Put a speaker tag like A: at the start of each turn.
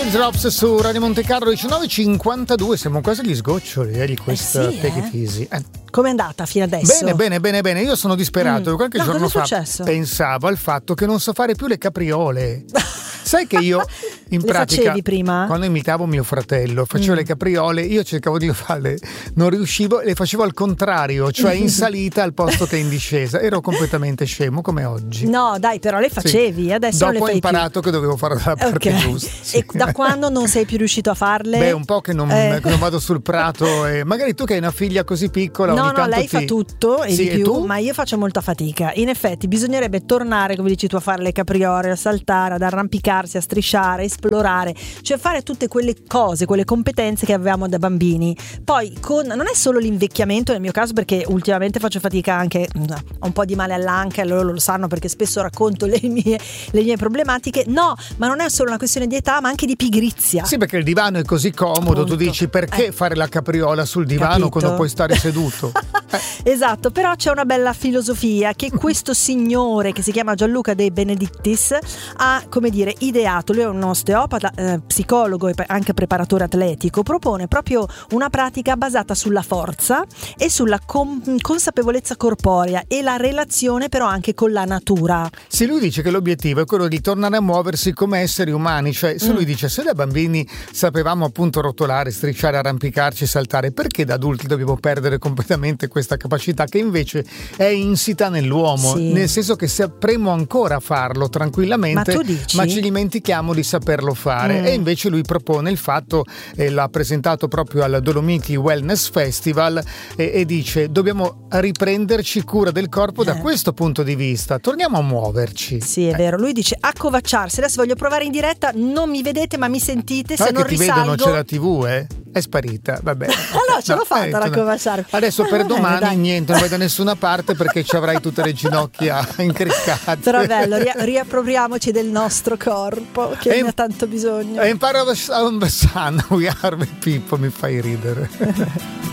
A: Drops su Radio Monte Carlo 19:52. Siamo quasi agli sgoccioli di questa Take It Easy.
B: Com'è andata fino adesso?
A: Bene. Io sono disperato. Qualche giorno fa pensavo al fatto che non so fare più le capriole. Sai che io in pratica
B: facevi prima?
A: Quando imitavo mio fratello, facevo le capriole, io cercavo di farle, non riuscivo, le facevo al contrario, cioè in salita al posto che in discesa. Ero completamente scemo come oggi.
B: No, dai, però le facevi,
A: sì.
B: Adesso
A: dopo
B: non le fai
A: ho imparato
B: più.
A: Che dovevo fare dalla parte giusta. Sì.
B: E da quando non sei più riuscito a farle?
A: Beh, un po' che non vado sul prato e magari tu che hai una figlia così piccola ogni tanto
B: lei fa tutto e
A: sì,
B: di più,
A: e
B: ma io faccio molta fatica. In effetti bisognerebbe tornare, come dici tu, a fare le capriole, a saltare, ad arrampicarsi, a strisciare, esplorare, cioè fare tutte quelle cose, quelle competenze che avevamo da bambini. Poi non è solo l'invecchiamento nel mio caso, perché ultimamente faccio fatica anche, ho un po' di male all'anca e loro lo sanno perché spesso racconto le mie problematiche. No, ma non è solo una questione di età, ma anche di pigrizia.
A: Sì, perché il divano è così comodo. Tu dici perché fare la capriola sul divano quando puoi stare seduto?
B: Esatto, però c'è una bella filosofia che questo signore che si chiama Gianluca De Benedictis ha, come dire, ideato. Lui è un osteopata, psicologo e anche preparatore atletico. Propone proprio una pratica basata sulla forza e sulla consapevolezza corporea e la relazione però anche con la natura.
A: Sì, lui dice che l'obiettivo è quello di tornare a muoversi come esseri umani, cioè se lui dice se da bambini sapevamo appunto rotolare, strisciare, arrampicarci, saltare, perché da adulti dobbiamo perdere completamente questa capacità che invece è insita nell'uomo, nel senso che sapremo ancora farlo tranquillamente, ma ci dimentichiamo di saperlo fare. E invece lui propone il fatto, l'ha presentato proprio al Dolomiti Wellness Festival e dice dobbiamo riprenderci cura del corpo da questo punto di vista, torniamo a muoverci.
B: Sì, è vero, lui dice accovacciarsi. Adesso voglio provare in diretta, non mi vedete ma mi sentite, se non
A: che ti
B: risalgo
A: vedono, c'è la TV, è sparita, vabbè.
B: No, ce l'ho fatta a accovacciarmi.
A: Adesso per domani niente, non vai da nessuna parte perché ci avrai tutte le ginocchia incriccate.
B: Però è bello, riappropriamoci del nostro corpo che ne ha tanto bisogno.
A: E impara a we are the people, mi fai ridere.